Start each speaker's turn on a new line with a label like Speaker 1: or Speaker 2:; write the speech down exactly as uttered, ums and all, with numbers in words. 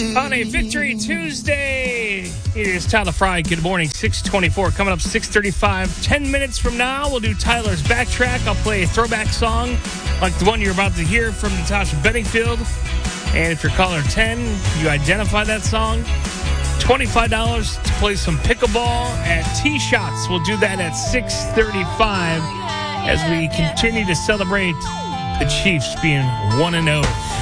Speaker 1: On a Victory Tuesday, it is Tyler Fry. Good morning, six twenty-four. Coming up six thirty-five. Ten minutes from now, we'll do Tyler's Backtrack. I'll play a throwback song like the one you're about to hear from Natasha Bedingfield. And if you're caller ten, you identify that song. twenty-five dollars to play some pickleball at T-Shots. We'll do that at six thirty-five as we continue to celebrate the Chiefs being one and oh.